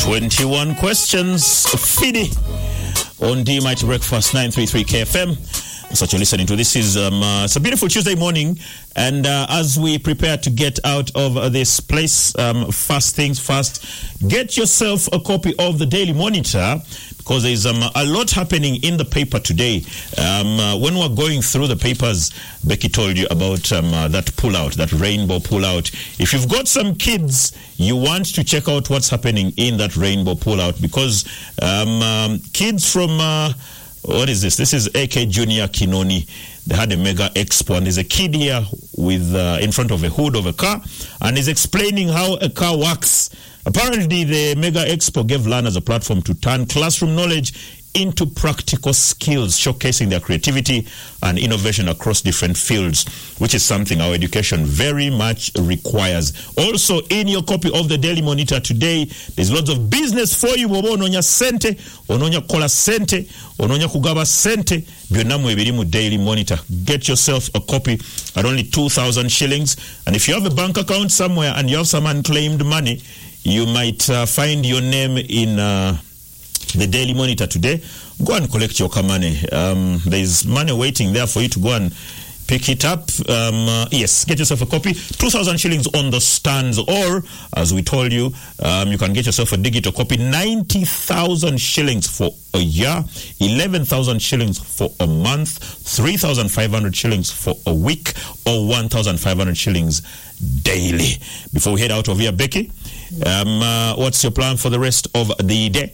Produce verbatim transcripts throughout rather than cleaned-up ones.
twenty-one questions. Fidi on D Mighty Breakfast nine thirty-three K F M. That's what you're listening to. This is um, uh, it's a beautiful Tuesday morning, and uh, as we prepare to get out of uh, this place, um, fast things fast, get yourself a copy of the Daily Monitor, because there's um, a lot happening in the paper today. Um, uh, when we're going through the papers, Becky told you about um, uh, that pullout, that rainbow pullout. If you've got some kids, you want to check out what's happening in that rainbow pullout, because um, um, kids from... Uh, What is this? This is A K Junior Kinoni. They had a mega expo, and there's a kid here with uh, in front of a hood of a car, and he's explaining how a car works. Apparently, the mega expo gave learners a platform to turn classroom knowledge into practical skills, showcasing their creativity and innovation across different fields, which is something our education very much requires. Also, in your copy of the Daily Monitor today, there's lots of business for you. Ononya sente, ononya kola sente, ononya kugaba sente, byonamu ebirimu Daily Monitor. Get yourself a copy at only two thousand shillings. And if you have a bank account somewhere and you have some unclaimed money, you might uh, find your name in... Uh, the Daily Monitor today. Go and collect your money. Um, there's money waiting there for you to go and pick it up. Um, uh, yes, get yourself a copy. two thousand shillings on the stands, or, as we told you, um, you can get yourself a digital copy. ninety thousand shillings for a year, eleven thousand shillings for a month, three thousand five hundred shillings for a week, or one thousand five hundred shillings daily. Before we head out of here, Becky, um, uh, what's your plan for the rest of the day?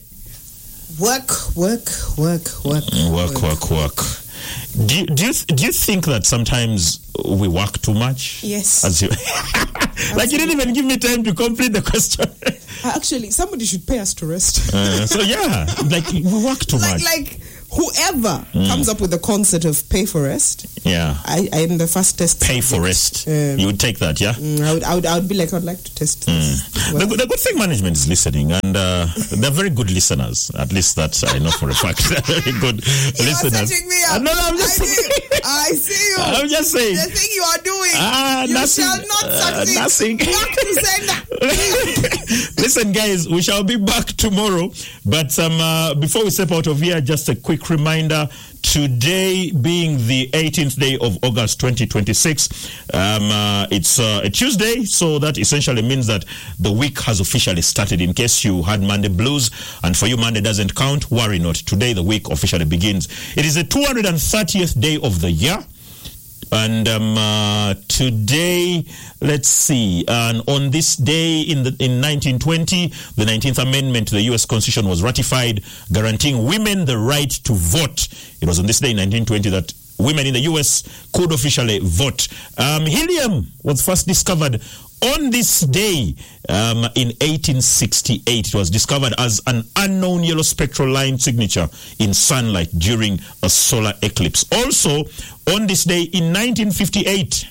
Work, work, work, work, work, work, work. Do you, do you do you think that sometimes we work too much? Yes. As you like, you didn't even give me time to complete the question. Actually, somebody should pay us to rest. Uh, so yeah, like we work too like, much. Like whoever mm. comes up with the concept of pay for rest. Yeah. I, I am the first test. Pay for rest. Um, you would take that, yeah? Mm, I would. I would. I would be like, I would like to test this. Mm. Well, the, the good thing management is listening, and uh, they're very good listeners. At least that I know for a fact. They're very good you listeners. Are setting me up. Uh, no, no, I'm just I saying. See, I see you. I'm just saying. The thing you are doing. Ah, you nothing. shall not Uh, succeed. nothing. Back to sender. Listen, guys, we shall be back tomorrow. But um, uh, before we step out of here, just a quick reminder. Today being the eighteenth day of August twenty twenty-six, um, uh, it's uh, a Tuesday, so that essentially means that the week has officially started. In case you had Monday blues, and for you Monday doesn't count, worry not. Today the week officially begins. It is the two hundred thirtieth day of the year. And um, uh, today, let's see, and on this day in the in nineteen twenty, the nineteenth Amendment to the U S Constitution was ratified, guaranteeing women the right to vote. It was on this day in nineteen twenty that women in the U S could officially vote. Um, helium was first discovered on this day um, in eighteen sixty-eight. It was discovered as an unknown yellow spectral line signature in sunlight during a solar eclipse. Also, on this day in nineteen fifty-eight,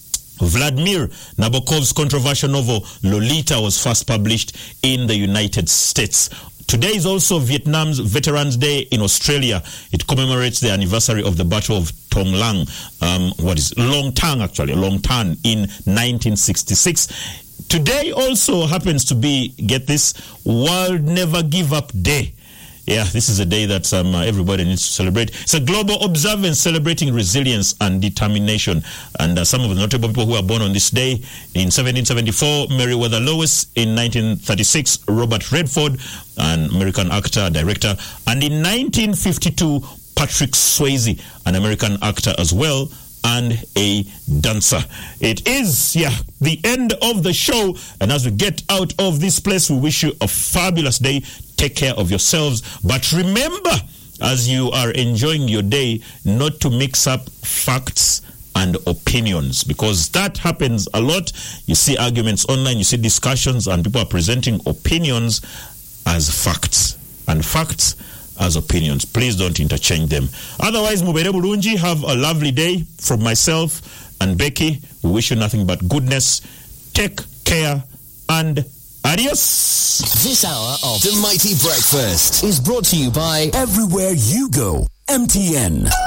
Vladimir Nabokov's controversial novel Lolita was first published in the United States. Today is also Vietnam's Veterans Day in Australia. It commemorates the anniversary of the Battle of Tong Lang, um, what is Long Tan actually, Long Tan in nineteen sixty-six. Today also happens to be, get this, World Never Give Up Day. Yeah, this is a day that um, uh, everybody needs to celebrate. It's a global observance celebrating resilience and determination. And uh, some of the notable people who are born on this day: in seventeen seventy-four, Meriwether Lewis; in nineteen thirty-six, Robert Redford, an American actor, director; and in nineteen fifty-two, Patrick Swayze, an American actor as well, and a dancer. It is, yeah, the end of the show. And as we get out of this place, we wish you a fabulous day. Take care of yourselves. But remember, as you are enjoying your day, not to mix up facts and opinions, because that happens a lot. You see arguments online, you see discussions, and people are presenting opinions as facts, and facts as opinions. Please don't interchange them. Otherwise, Mubere Bulungi, have a lovely day. From myself and Becky, we wish you nothing but goodness. Take care and adios. This hour of The Mighty Breakfast is brought to you by Everywhere You Go, M T N.